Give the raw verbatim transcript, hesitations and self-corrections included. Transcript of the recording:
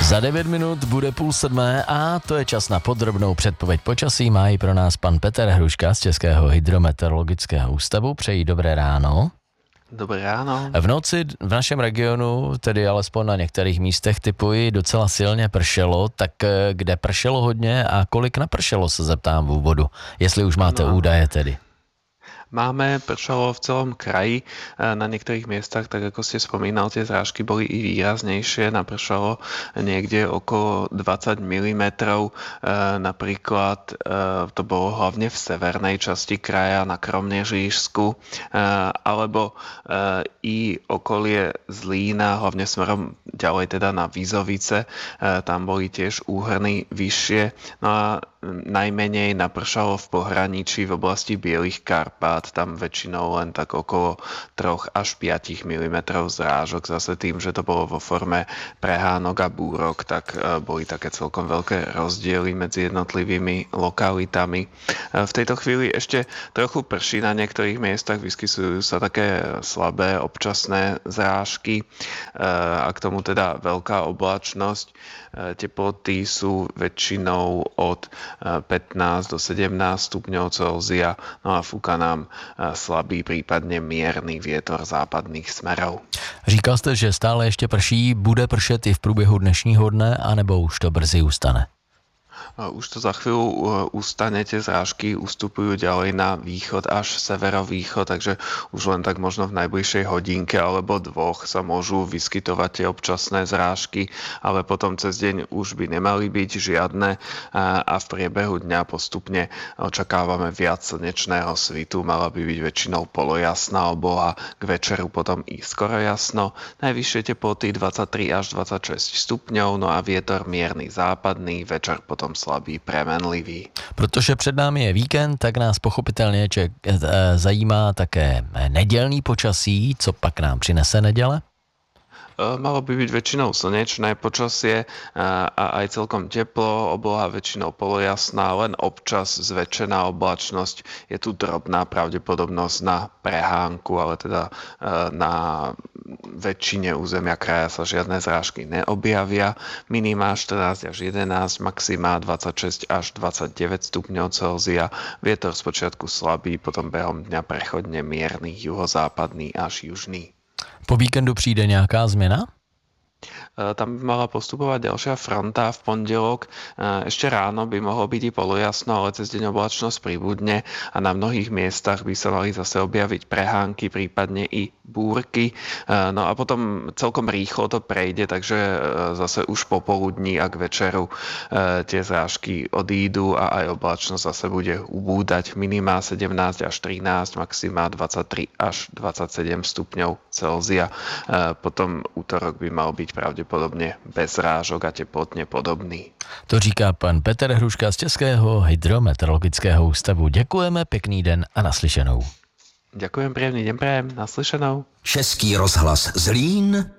Za devět minut bude půl sedmé a to je čas na podrobnou předpověď počasí. Má ji pro nás pan Petr Hruška z Českého hydrometeorologického ústavu. Přeji dobré ráno. Dobré ráno. V noci v našem regionu, tedy alespoň na některých místech typuji, docela silně pršelo. Tak kde pršelo hodně a kolik napršelo, se zeptám v úvodu, jestli už máte no. údaje tedy. Máme, pršalo v celom kraji, na niektorých miestach, tak ako ste spomínal, tie zrážky boli i výraznejšie, napršalo niekde okolo dvadsať milimetrov, napríklad to bolo hlavne v severnej časti kraja, na Kromneřížsku, alebo i okolie Zlína, hlavne smerom ďalej teda na Vizovice, tam boli tiež úhrny vyššie, no a najmenej napršalo v pohraničí v oblasti Bielých Karpát, tam väčšinou len tak okolo tri až päť milimetrov zrážok. Zase tým, že to bolo vo forme prehánok a búrok, tak boli také celkom veľké rozdiely medzi jednotlivými lokalitami. V tejto chvíli ešte trochu prší na niektorých miestach, vyskytujú sa také slabé občasné zrážky a k tomu teda veľká oblačnosť. Teploty sú väčšinou od pätnásť do sedemnásť stupňov Celzia, no a fúka nám slabý, prípadne mierny vietor západných smerov. Říkal jste, že stále ještě prší, bude pršet i v průběhu dnešního dne, anebo už to brzy ustane? Už to za chvíľu ustane, tie zrážky ustupujú ďalej na východ až severovýchod, takže už len tak možno v najbližšej hodinke alebo dvoch sa môžu vyskytovať tie občasné zrážky, ale potom cez deň už by nemali byť žiadne a v priebehu dňa postupne očakávame viac slnečného svitu, mala by byť väčšinou polojasná obloha, k večeru potom i skoro jasno, najvyššie teploty dvadsaťtri až dvadsaťšesť stupňov, no a vietor mierny západný, večer potom slabý, premenlivý. Protože před námi je víkend, tak nás pochopitelně ček, zajímá také nedělní počasí. Co pak nám přinese neděle? Malo by byť väčšinou slnečné počasie a aj celkom teplo, obloha väčšinou polojasná, len občas zväčšená oblačnosť. Je tu drobná pravdepodobnosť na prehánku, ale teda na väčšine územia kraja sa žiadne zrážky neobjavia. Minimá štrnásť až jedenásť, maximá dvadsaťšesť až dvadsaťdeväť stupňov Celzia. Vietor spočiatku slabý, potom behom dňa prechodne mierny, juhozápadný až južný. Po víkendu přijde nějaká změna? Tam by mala postupovať ďalšia fronta v pondelok. Ešte ráno by mohlo byť i polojasno, ale cez deň oblačnosť pribudne a na mnohých miestach by sa mali zase objaviť prehánky, prípadne i búrky. No a potom celkom rýchlo to prejde, takže zase už popoludní a k večeru tie zrážky odídu a aj oblačnosť zase bude ubúdať. Minimá sedemnásť až trinásť, maximá dvadsaťtri až dvadsaťsedem stupňov Celzia. Potom útorok by mal byť pravdepodobně bez zrážok a teplotně podobný. To říká pan Petr Hruška z Českého hydrometeorologického ústavu. Děkujeme, pěkný den a naslyšenou. Ďakujem, príjemný deň prajem, naslyšenou. Český rozhlas Zlín